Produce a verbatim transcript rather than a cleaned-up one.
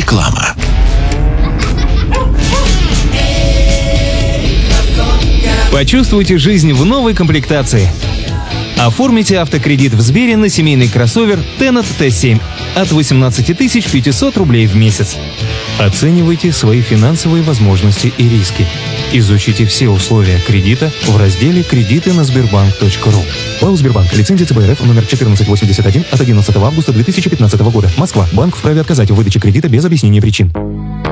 Реклама. Почувствуйте жизнь в новой комплектации. Оформите автокредит в Сбере на семейный кроссовер Tennet Т семь от восемнадцати тысяч пятисот рублей в месяц. Оценивайте свои финансовые возможности и риски. Изучите все условия кредита в разделе «Кредиты на Сбербанк точка ру». ПАО «Сбербанк». Лицензия Ц Б Р Ф номер четырнадцать восемьдесят один от одиннадцатого августа две тысячи пятнадцатого года. Москва. Банк вправе отказать в выдаче кредита без объяснения причин.